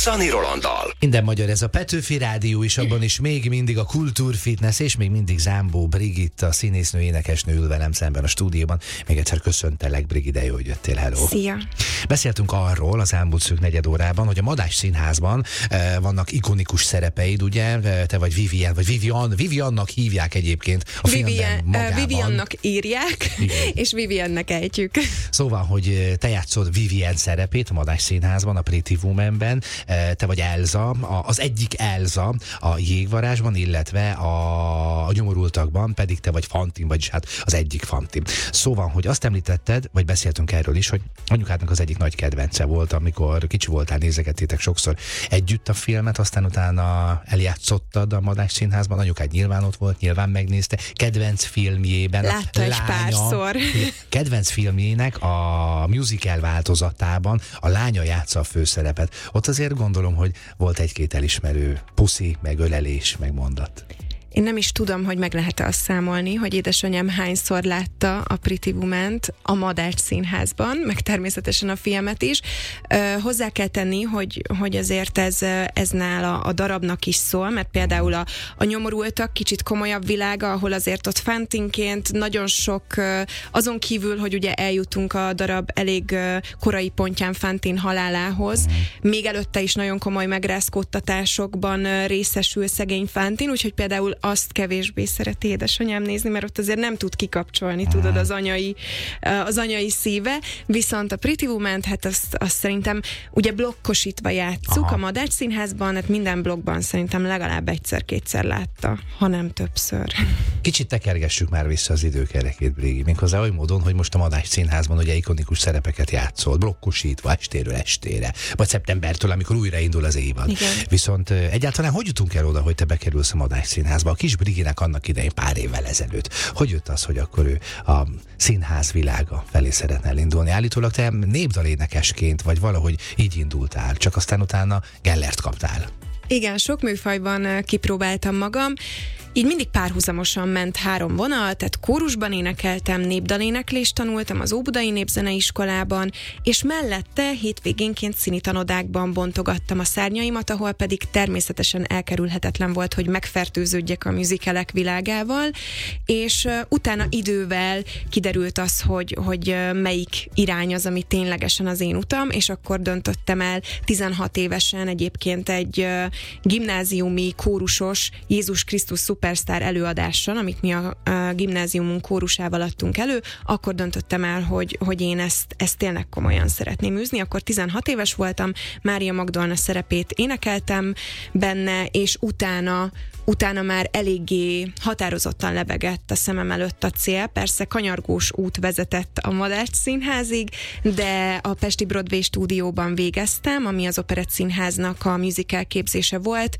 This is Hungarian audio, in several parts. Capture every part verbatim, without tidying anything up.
Szani Rolanddal. Minden magyar, ez a Petőfi Rádió is, abban is még mindig a kultúrfitness, és még mindig Zámbó Brigitta, színésznő, énekesnő ül velem szemben a stúdióban. Még egyszer köszöntelek, Brigitte, jó, hogy jöttél, hello. Szia! Beszéltünk arról az elmúlt szűk negyed órában, hogy a Madách Színházban eh, vannak ikonikus szerepeid, ugye? Te vagy Vivian, vagy Vivian, Viviannak hívják egyébként a Vivian, filmben magában. Viviannak írják, igen. És Viviannek ejtjük. Szóval, hogy te játszod Vivian szerepét a Madách Színházban, a Pretty Womanben, te vagy Elza, az egyik Elza a Jégvarázsban, illetve a, a Nyomorultakban pedig te vagy Fantin, vagyis hát az egyik Fantin. Szóval, hogy azt említetted, vagy beszéltünk erről is, hogy anyukádnak az egyik nagy kedvence volt, amikor kicsi voltál, nézegettétek sokszor együtt a filmet, aztán utána eljátszottad a Madách Színházban, anyukád nyilván ott volt, nyilván megnézte, kedvenc filmjében. Látta egy párszor. Kedvenc filmjének a musical változatában a lánya játsza a főszerepet. Ott azért gondolom, hogy volt egy-két elismerő puszi, meg ölelés, meg mondat. Én nem is tudom, hogy meg lehet-e azt számolni, hogy édesanyám hányszor látta a Pretty Woman-t a Madách Színházban, meg természetesen a filmet is. Ö, hozzá kell tenni, hogy, hogy azért ez, ez nála a darabnak is szól, mert például a, a Nyomorultak kicsit komolyabb világa, ahol azért ott Fantinként nagyon sok, azon kívül, hogy ugye eljutunk a darab elég korai pontján Fantin halálához, még előtte is nagyon komoly megrázkódtatásokban részesül szegény Fantin, úgyhogy például azt kevésbé szereti édesanyám nézni, mert ott azért nem tud kikapcsolni, ah. tudod, az anyai, az anyai szíve, viszont a Pretty Woman-t, hát azt, azt szerintem ugye blokkosítva játsszuk, aha, a Madách Színházban, hát minden blokkban szerintem legalább egyszer-kétszer látta, ha nem többször. Kicsit tekergessük már vissza az időkerekét, Brigi, méghozzá oly módon, hogy most a Madách Színházban ugye ikonikus szerepeket játszol, blokkosítva estéről estére, vagy szeptembertől, amikor újraindul az évad. Igen. Viszont egyáltalán hogy jutunk el oda, hogy te bekerülsz a Madách Színházba? A kis Briginek annak idején pár évvel ezelőtt. Hogy jött az, hogy akkor ő a színház világa felé szeretne elindulni? Állítólag te népdalénekesként, vagy valahogy így indultál, csak aztán utána Gellert kaptál. Igen, sok műfajban kipróbáltam magam. Így mindig párhuzamosan ment három vonal, tehát kórusban énekeltem, népdaléneklést tanultam az Óbudai Népzeneiskolában, és mellette hétvégénként színitanodákban bontogattam a szárnyaimat, ahol pedig természetesen elkerülhetetlen volt, hogy megfertőződjek a musicalek világával, és uh, utána idővel kiderült az, hogy, hogy uh, melyik irány az, ami ténylegesen az én utam, és akkor döntöttem el tizenhat évesen egyébként egy uh, gimnáziumi kórusos Jézus Krisztus Superstar előadással, amit mi a, a gimnáziumunk kórusával adtunk elő, akkor döntöttem el, hogy, hogy én ezt, ezt tényleg komolyan szeretném űzni. Akkor tizenhat éves voltam, Mária Magdolna szerepét énekeltem benne, és utána utána már eléggé határozottan lebegett a szemem előtt a cél. Persze kanyargós út vezetett a Madách Színházig, de a Pesti Broadway stúdióban végeztem, ami az Operett Színháznak a musical képzése volt,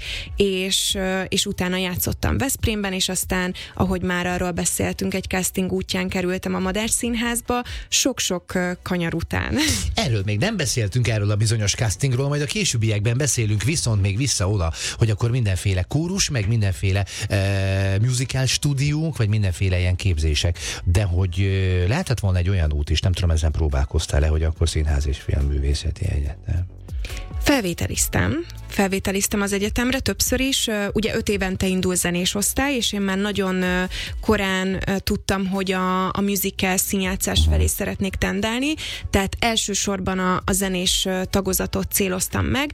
és, és utána játszottam Veszprémben, és aztán, ahogy már arról beszéltünk, egy casting útján kerültem a Madách Színházba, sok-sok kanyar után. Erről még nem beszéltünk, erről a bizonyos castingról, majd a későbbiekben beszélünk, viszont még vissza oda, hogy akkor mindenféle kórus, meg mindenféle uh, musical stúdiók, vagy mindenféle ilyen képzések, de hogy uh, lehetett volna egy olyan út is, nem tudom, ezen próbálkoztál-e, hogy akkor színház és filmművészeti egyetem? Felvételiztem. Felvételiztem az egyetemre többször is. Ugye öt évente indul zenés osztály, és én már nagyon korán tudtam, hogy a, a musical színjátszás felé szeretnék tendálni, tehát elsősorban a, a zenés tagozatot céloztam meg.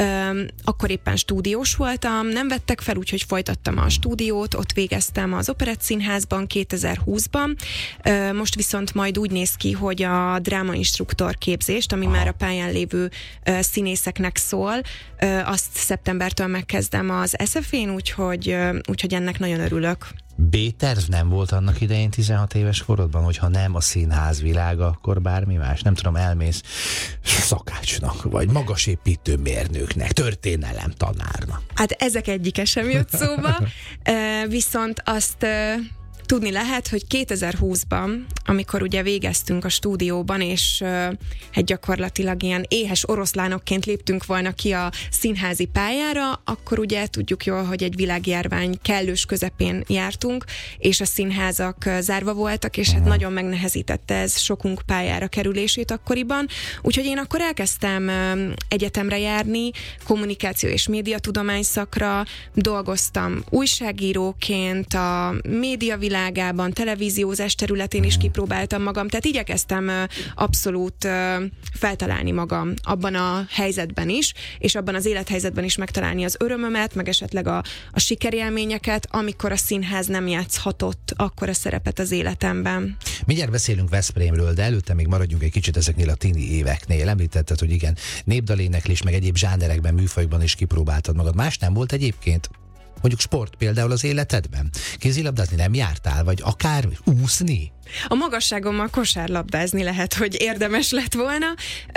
Akkor éppen stúdiós voltam, nem vettek fel, úgyhogy folytattam a stúdiót, ott végeztem az Operett Színházban kétezer-húszban. Most viszont majd úgy néz ki, hogy a drámainstruktor képzést, ami már a pályán lévő színészeknek szól, azt szeptembertől megkezdem az es ef én, úgyhogy, úgyhogy ennek nagyon örülök. B-terv nem volt annak idején tizenhat éves korodban, hogyha nem a színház világa, akkor bármi más? Nem tudom, elmész szakácsnak, vagy magasépítő mérnöknek, történelem tanárnak. Hát ezek egyike sem jött szóba, viszont azt... tudni lehet, hogy kétezer-húszban, amikor ugye végeztünk a stúdióban, és uh, hát gyakorlatilag ilyen éhes oroszlánokként léptünk volna ki a színházi pályára, akkor ugye tudjuk jól, hogy egy világjárvány kellős közepén jártunk, és a színházak uh, zárva voltak, és hát nagyon megnehezítette ez sokunk pályára kerülését akkoriban. Úgyhogy én akkor elkezdtem uh, egyetemre járni, kommunikáció és médiatudomány szakra, dolgoztam újságíróként, a média világában, televíziózás területén is kipróbáltam magam, tehát igyekeztem uh, abszolút uh, feltalálni magam abban a helyzetben is, és abban az élethelyzetben is megtalálni az örömömet, meg esetleg a, a sikerélményeket, amikor a színház nem játszhatott akkora szerepet az életemben. Mindjárt beszélünk Veszprémről, de előtte még maradjunk egy kicsit ezeknél a tini éveknél. Említetted, hogy igen, népdaléneklés, meg egyéb zsánerekben, műfajokban is kipróbáltad magad. Más nem volt egyébként? Mondjuk sport például az életedben? Kézilabdázni nem jártál, vagy akár úszni? A magasságommal kosárlabdázni lehet, hogy érdemes lett volna.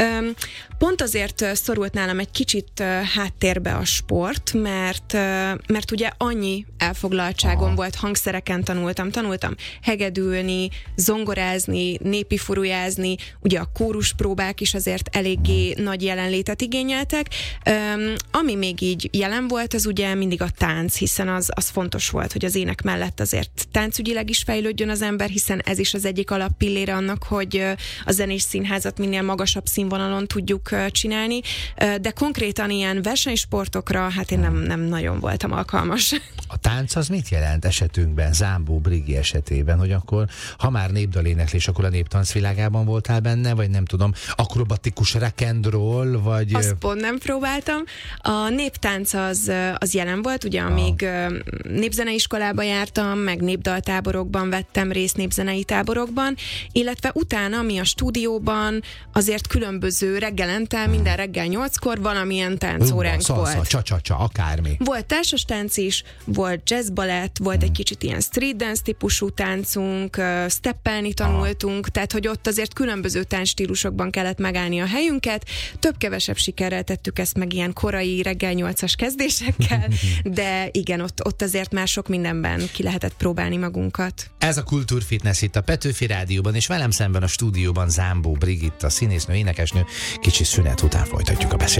Pont azért szorult nálam egy kicsit háttérbe a sport, mert, mert ugye annyi elfoglaltságom Aha. volt, hangszereken tanultam, tanultam hegedülni, zongorázni, népi furujázni, ugye a kóruspróbák is azért eléggé nagy jelenlétet igényeltek. Ami még így jelen volt, az ugye mindig a tánc, hiszen az, az fontos volt, hogy az ének mellett azért táncügyileg is fejlődjön az ember, hiszen ez is az egyik alappillére annak, hogy a zenés színházat minél magasabb színvonalon tudjuk csinálni, de konkrétan ilyen versenysportokra, hát én nem, nem nagyon voltam alkalmas. A tánc az mit jelent esetünkben, Zámbó Brigi esetében, hogy akkor, ha már népdaléneklés, akkor a néptánc világában voltál benne, vagy nem tudom, akrobatikus rock and roll, vagy... Azt pont nem próbáltam. A néptánc az, az jelen volt, ugye amíg ah. népzeneiskolába jártam, meg népdaltáborokban vettem részt, népzenei táborokban, illetve utána mi a stúdióban azért különböző reggelente, minden reggel nyolckor valamilyen táncóránk szalsza, volt. Csa-csa-csa, akármi. Volt társas tánc is, volt jazzbalett, volt hmm. egy kicsit ilyen street dance típusú táncunk, steppelni tanultunk, ah. tehát hogy ott azért különböző táncstílusokban kellett megállni a helyünket, több-kevesebb sikerrel tettük ezt meg ilyen korai reggel nyolcas kezdésekkel, de igen, ott, ott azért már sok mindenben ki lehetett próbálni magunkat. Ez a Kultúrfitness itt a Petőfi Rádióban, és velem szemben a stúdióban Zámbó Brigitta, színésznő, énekesnő. Kicsi szünet után folytatjuk a beszélgetést.